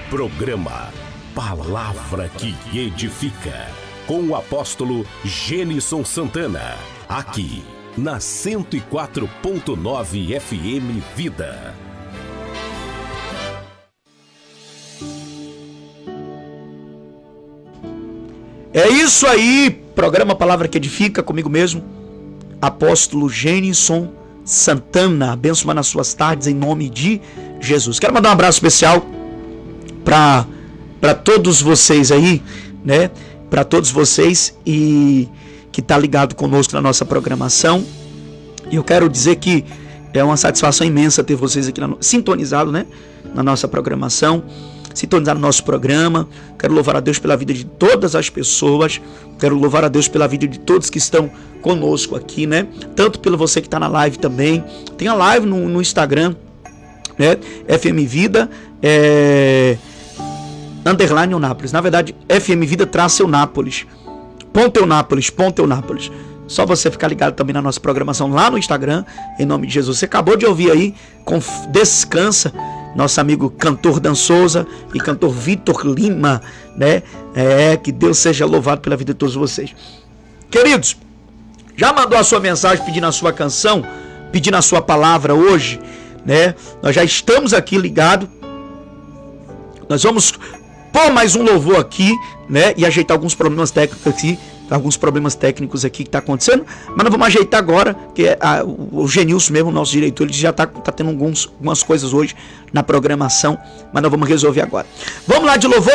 Programa Palavra que Edifica, com o apóstolo Gênison Santana, aqui na 104.9 FM Vida. É isso aí, programa Palavra que Edifica, comigo mesmo, apóstolo Gênison Santana. Abençoa nas suas tardes em nome de Jesus. Quero mandar um abraço especial para todos vocês aí, né? Para todos vocês e que tá ligado conosco na nossa programação. E eu quero dizer que é uma satisfação imensa ter vocês aqui sintonizado, né? Na nossa programação, sintonizar no nosso programa. Quero louvar a Deus pela vida de todas as pessoas. Quero louvar a Deus pela vida de todos que estão conosco aqui, né? Tanto pelo você que está na live também. Tem a live no Instagram, né? FM Vida _ Eunápolis. Na verdade, FM Vida _ Eunápolis. Ponto Eunápolis. Só você ficar ligado também na nossa programação lá no Instagram, em nome de Jesus. Você acabou de ouvir aí, Descansa, nosso amigo cantor Dan Souza e cantor Vitor Lima, né? Que Deus seja louvado pela vida de todos vocês. Queridos, já mandou a sua mensagem pedindo a sua canção, pedindo a sua palavra hoje, né? Nós já estamos aqui ligados. Nós vamos pôr mais um louvor aqui, né? E ajeitar alguns problemas técnicos aqui. Alguns problemas técnicos aqui que está acontecendo, mas nós vamos ajeitar agora, que o Genilson mesmo, nosso diretor, ele já está tendo algumas coisas hoje na programação, mas nós vamos resolver agora. Vamos lá de louvor.